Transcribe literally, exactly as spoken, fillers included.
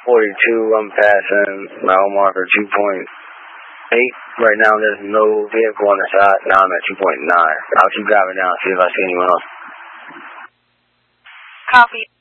forty-two, I'm passing mile marker two point eight. Right now there's no vehicle on the side. Now I'm at two point nine. I'll keep driving down and see if I see anyone else. Copy.